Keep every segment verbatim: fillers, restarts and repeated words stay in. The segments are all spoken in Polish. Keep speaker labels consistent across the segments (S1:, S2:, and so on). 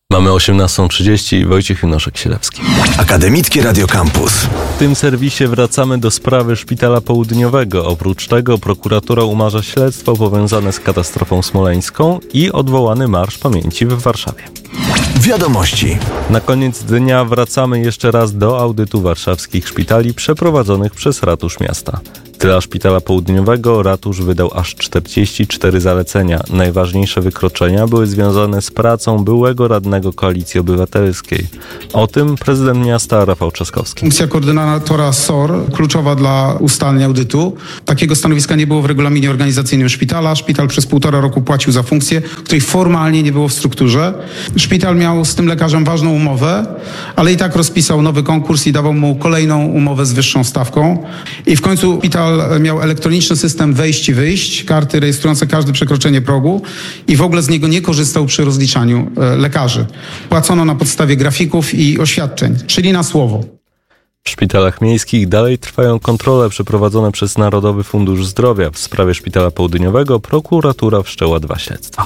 S1: Mamy osiemnasta trzydzieści i Wojciech Junoszek-Sielewski.
S2: Akademickie Radio Campus.
S1: W tym serwisie wracamy do sprawy Szpitala Południowego. Oprócz tego prokuratura umarza śledztwo powiązane z katastrofą smoleńską i odwołany Marsz Pamięci w Warszawie.
S2: Wiadomości.
S1: Na koniec dnia wracamy jeszcze raz do audytu warszawskich szpitali przeprowadzonych przez Ratusz Miasta. Dla Szpitala Południowego ratusz wydał aż czterdzieści cztery zalecenia. Najważniejsze wykroczenia były związane z pracą byłego radnego Koalicji Obywatelskiej. O tym prezydent miasta Rafał Trzaskowski.
S3: Funkcja koordynatora S O R kluczowa dla ustalenia audytu. Takiego stanowiska nie było w regulaminie organizacyjnym szpitala. Szpital przez półtora roku płacił za funkcję, której formalnie nie było w strukturze. Szpital miał z tym lekarzem ważną umowę, ale i tak rozpisał nowy konkurs i dawał mu kolejną umowę z wyższą stawką. I w końcu szpital miał elektroniczny system wejść i wyjść, karty rejestrujące każde przekroczenie progu i w ogóle z niego nie korzystał przy rozliczaniu lekarzy. Płacono na podstawie grafików i oświadczeń, czyli na słowo.
S1: W szpitalach miejskich dalej trwają kontrole przeprowadzone przez Narodowy Fundusz Zdrowia. W sprawie Szpitala Południowego prokuratura wszczęła dwa śledztwa.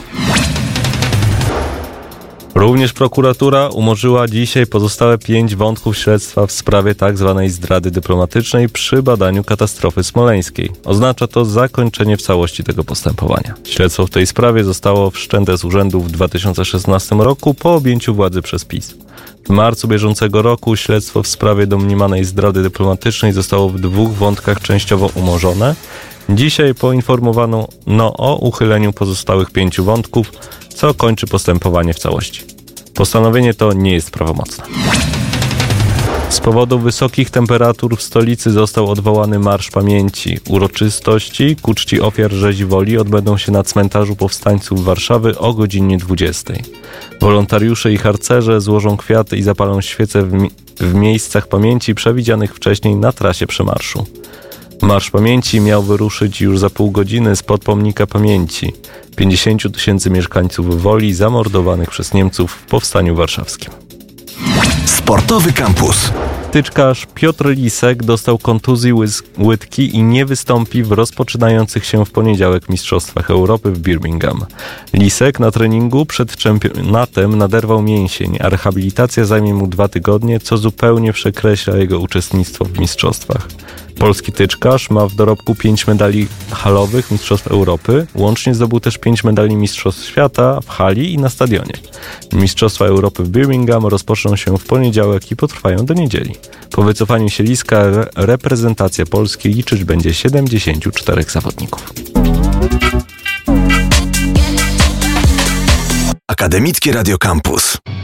S1: Również prokuratura umorzyła dzisiaj pozostałe pięć wątków śledztwa w sprawie tzw. zdrady dyplomatycznej przy badaniu katastrofy smoleńskiej. Oznacza to zakończenie w całości tego postępowania. Śledztwo w tej sprawie zostało wszczęte z urzędu w dwa tysiące szesnastym roku po objęciu władzy przez PiS. W marcu bieżącego roku śledztwo w sprawie domniemanej zdrady dyplomatycznej zostało w dwóch wątkach częściowo umorzone. Dzisiaj poinformowano no, o uchyleniu pozostałych pięciu wątków, co kończy postępowanie w całości. Postanowienie to nie jest prawomocne. Z powodu wysokich temperatur w stolicy został odwołany Marsz Pamięci. Uroczystości ku czci ofiar rzezi woli odbędą się na cmentarzu powstańców Warszawy o godzinie dwudziestej. Wolontariusze i harcerze złożą kwiaty i zapalą świece w, mi- w miejscach pamięci przewidzianych wcześniej na trasie przemarszu. Marsz Pamięci miał wyruszyć już za pół godziny spod pomnika pamięci pięćdziesięciu tysięcy mieszkańców Woli zamordowanych przez Niemców w Powstaniu Warszawskim.
S2: Sportowy Campus.
S1: Tyczkarz Piotr Lisek dostał kontuzji łydki i nie wystąpi w rozpoczynających się w poniedziałek Mistrzostwach Europy w Birmingham. Lisek na treningu przed czempionatem naderwał mięsień, a rehabilitacja zajmie mu dwa tygodnie, co zupełnie przekreśla jego uczestnictwo w mistrzostwach. Polski tyczkarz ma w dorobku pięć medali halowych Mistrzostw Europy. Łącznie zdobył też pięć medali Mistrzostw Świata w hali i na stadionie. Mistrzostwa Europy w Birmingham rozpoczną się w poniedziałek i potrwają do niedzieli. Po wycofaniu się Liska re- reprezentacja Polski liczyć będzie siedemdziesięciu czterech zawodników.
S2: Akademickie Radio Campus.